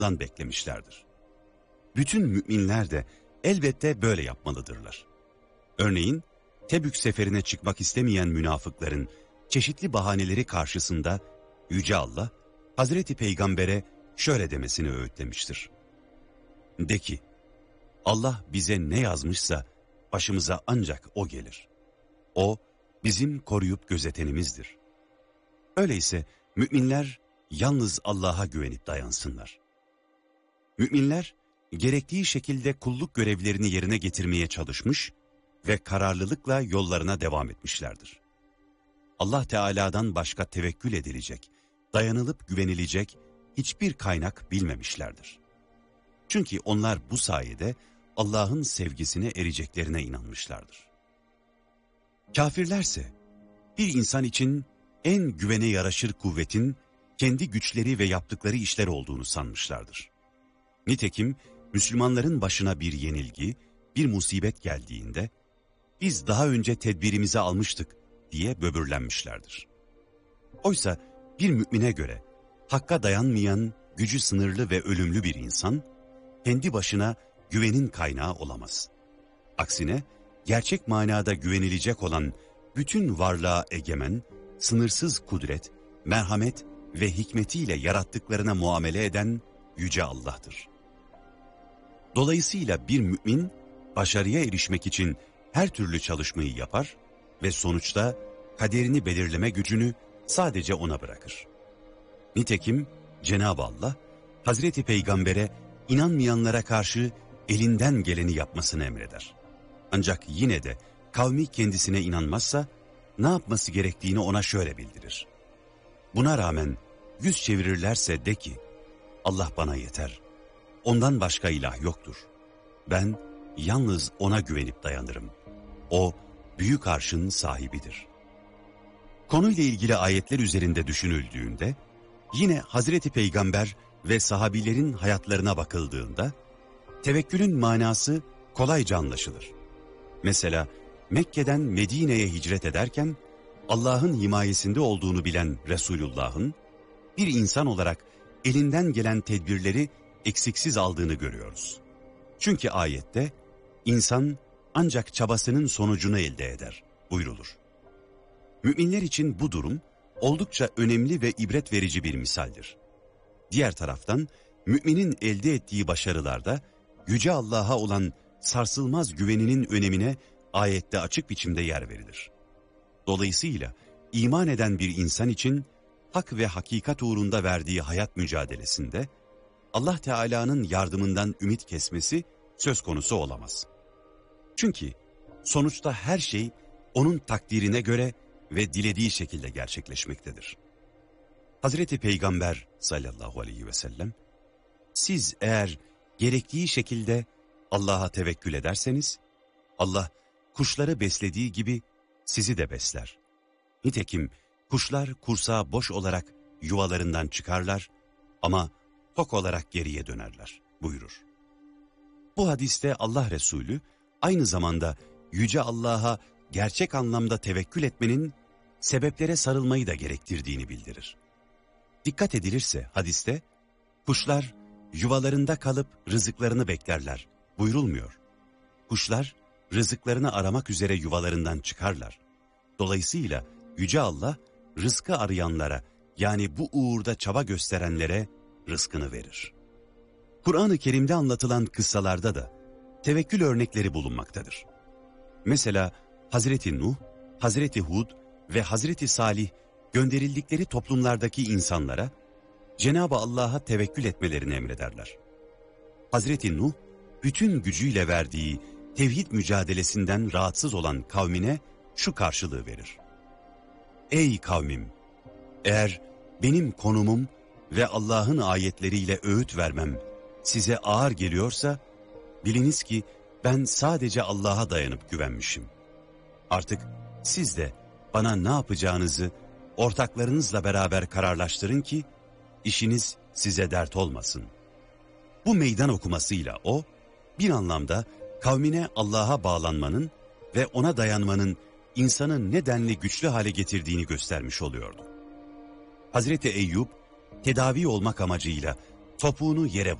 ondan beklemişlerdir. Bütün müminler de elbette böyle yapmalıdırlar. Örneğin Tebük seferine çıkmak istemeyen münafıkların çeşitli bahaneleri karşısında Yüce Allah, Hazreti Peygamber'e şöyle demesini öğütlemiştir. De ki, Allah bize ne yazmışsa başımıza ancak O gelir. O, bizim koruyup gözetenimizdir. Öyleyse müminler yalnız Allah'a güvenip dayansınlar. Müminler, gerektiği şekilde kulluk görevlerini yerine getirmeye çalışmış ve kararlılıkla yollarına devam etmişlerdir. Allah Teala'dan başka tevekkül edilecek, dayanılıp güvenilecek hiçbir kaynak bilmemişlerdir. Çünkü onlar bu sayede Allah'ın sevgisine ereceklerine inanmışlardır. Kafirlerse bir insan için en güvene yaraşır kuvvetin kendi güçleri ve yaptıkları işler olduğunu sanmışlardır. Nitekim Müslümanların başına bir yenilgi, bir musibet geldiğinde biz daha önce tedbirimizi almıştık diye böbürlenmişlerdir. Oysa bir mümine göre hakka dayanmayan, gücü sınırlı ve ölümlü bir insan kendi başına güvenin kaynağı olamaz. Aksine gerçek manada güvenilecek olan bütün varlığa egemen, sınırsız kudret, merhamet ve hikmetiyle yarattıklarına muamele eden Yüce Allah'tır. Dolayısıyla bir mümin başarıya erişmek için her türlü çalışmayı yapar ve sonuçta kaderini belirleme gücünü sadece ona bırakır. Nitekim Cenab-ı Allah Hazreti Peygamber'e inanmayanlara karşı elinden geleni yapmasını emreder. Ancak yine de kavmi kendisine inanmazsa ne yapması gerektiğini ona şöyle bildirir. Buna rağmen yüz çevirirlerse de ki, Allah bana yeter, ondan başka ilah yoktur. Ben yalnız ona güvenip dayanırım. O büyük arşın sahibidir. Konuyla ilgili ayetler üzerinde düşünüldüğünde, yine Hazreti Peygamber ve sahabilerin hayatlarına bakıldığında, tevekkülün manası kolayca anlaşılır. Mesela Mekke'den Medine'ye hicret ederken, Allah'ın himayesinde olduğunu bilen Resulullah'ın, bir insan olarak elinden gelen tedbirleri eksiksiz aldığını görüyoruz. Çünkü ayette, insan ancak çabasının sonucunu elde eder buyrulur. Müminler için bu durum oldukça önemli ve ibret verici bir misaldir. Diğer taraftan müminin elde ettiği başarılarda Yüce Allah'a olan sarsılmaz güveninin önemine ayette açık biçimde yer verilir. Dolayısıyla iman eden bir insan için hak ve hakikat uğrunda verdiği hayat mücadelesinde Allah Teala'nın yardımından ümit kesmesi söz konusu olamaz. Çünkü sonuçta her şey onun takdirine göre ve dilediği şekilde gerçekleşmektedir. Hazreti Peygamber sallallahu aleyhi ve sellem, siz eğer gerektiği şekilde Allah'a tevekkül ederseniz, Allah kuşları beslediği gibi sizi de besler. Nitekim kuşlar kursağı boş olarak yuvalarından çıkarlar ama tok olarak geriye dönerler buyurur. Bu hadiste Allah Resulü aynı zamanda Yüce Allah'a gerçek anlamda tevekkül etmenin sebeplere sarılmayı da gerektirdiğini bildirir. Dikkat edilirse hadiste kuşlar yuvalarında kalıp rızıklarını beklerler buyurulmuyor. Kuşlar rızıklarını aramak üzere yuvalarından çıkarlar. Dolayısıyla Yüce Allah rızkı arayanlara, yani bu uğurda çaba gösterenlere rızkını verir. Kur'an-ı Kerim'de anlatılan kıssalarda da tevekkül örnekleri bulunmaktadır. Mesela Hazreti Nuh, Hazreti Hud ve Hazreti Salih gönderildikleri toplumlardaki insanlara Cenab-ı Allah'a tevekkül etmelerini emrederler. Hazreti Nuh, bütün gücüyle verdiği tevhid mücadelesinden rahatsız olan kavmine şu karşılığı verir. Ey kavmim! Eğer benim konumum ve Allah'ın ayetleriyle öğüt vermem size ağır geliyorsa, biliniz ki ben sadece Allah'a dayanıp güvenmişim. Artık siz de bana ne yapacağınızı ortaklarınızla beraber kararlaştırın ki işiniz size dert olmasın. Bu meydan okumasıyla o, bir anlamda kavmine Allah'a bağlanmanın ve ona dayanmanın insanı nedenli güçlü hale getirdiğini göstermiş oluyordu. Hazreti Eyüp, tedavi olmak amacıyla topuğunu yere